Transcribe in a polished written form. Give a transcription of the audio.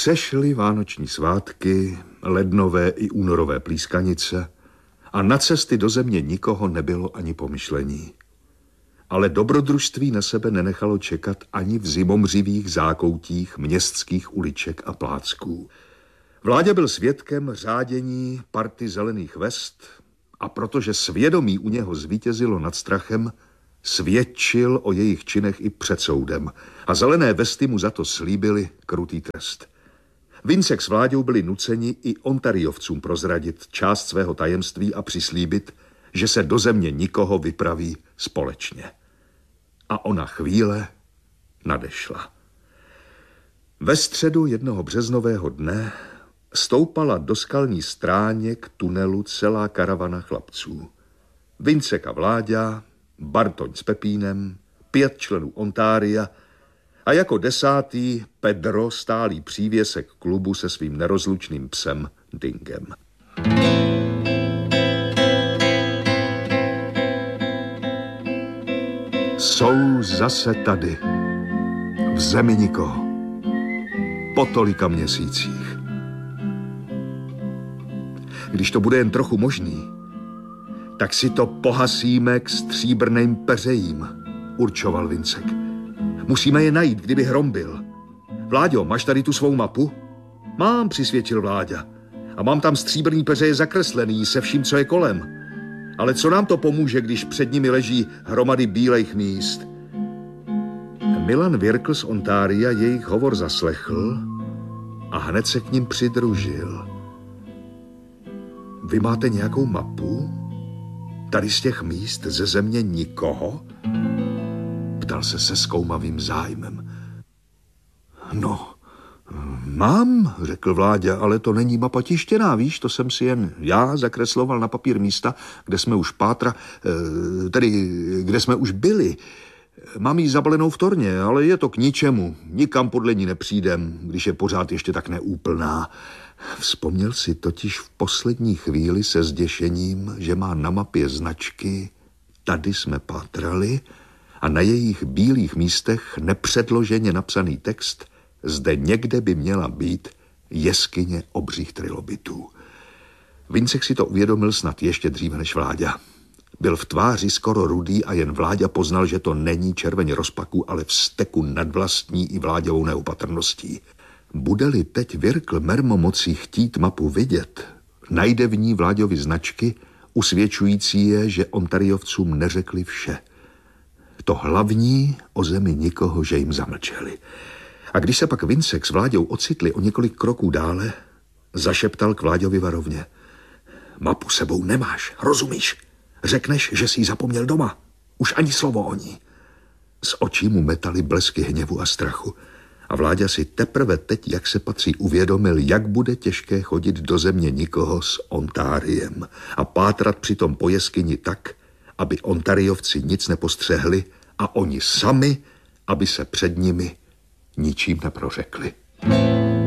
Přešly vánoční svátky, lednové i únorové plískanice a na cesty do země nikoho nebylo ani pomyšlení. Ale dobrodružství na sebe nenechalo čekat ani v zimomřivých zákoutích městských uliček a plácků. Vláďa byl svědkem řádění party zelených vest a protože svědomí u něho zvítězilo nad strachem, svědčil o jejich činech i před soudem a zelené vesty mu za to slíbili krutý trest. Vincek s Vláďou byli nuceni i Ontariovcům prozradit část svého tajemství a přislíbit, že se do země nikoho vypraví společně. A ona chvíle nadešla. Ve středu jednoho březnového dne stoupala do skalní stráně k tunelu celá karavana chlapců. Vincek a Vláďa, Bartoň s Pepínem, 5 členů Ontária a jako 10. Pedro, stálý přívěsek klubu se svým nerozlučným psem Dingem. Jsou zase tady, v zemi nikoho, po tolika měsících. Když to bude jen trochu možný, tak si to pohasíme k stříbrným peřejím, určoval Vincek. Musíme je najít, kdyby hrom byl. Vláďo, máš tady tu svou mapu? Mám, přisvědčil Vláďa. A mám tam stříbrný peřeje zakreslený se vším, co je kolem. Ale co nám to pomůže, když před nimi leží hromady bílejch míst? Milan Virkl z Ontária jejich hovor zaslechl a hned se k ním přidružil. Vy máte nějakou mapu? Tady z těch míst ze země nikoho? Ptal se zkoumavým zájmem. No, mám, řekl Vláďa, ale to není mapa tištěná, víš, to jsem si jen já zakresloval na papír místa, kde jsme už kde jsme už byli. Mám ji zabalenou v torně, ale je to k ničemu. Nikam podle ní nepřijdem, když je pořád ještě tak neúplná. Vzpomněl si totiž v poslední chvíli se zděšením, že má na mapě značky Tady jsme pátrali a na jejich bílých místech nepředloženě napsaný text Zde někde by měla být jeskyně obřích trilobitů. Vincek si to uvědomil snad ještě dříve než Vláďa. Byl v tváři skoro rudý a jen Vláďa poznal, že to není červeň rozpaku, ale vzteku nad vlastní i Vláďovou neopatrností. Bude-li teď Virkl mermo moci chtít mapu vidět, najde v ní Vláďovi značky, usvědčující je, že Ontariovcům neřekli vše. To hlavní o zemi nikoho, že jim zamlčeli. A když se pak Vincek s Vláďou ocitli o několik kroků dále, zašeptal k Vláďovi varovně. Mapu sebou nemáš, rozumíš? Řekneš, že jsi ji zapomněl doma. Už ani slovo o ní. Z očí mu metaly blesky hněvu a strachu. A Vláďa si teprve teď, jak se patří, uvědomil, jak bude těžké chodit do země nikoho s Ontáriem a pátrat přitom po jeskyni tak, aby Ontariovci nic nepostřehli a oni sami, aby se před nimi ničím neprořekli.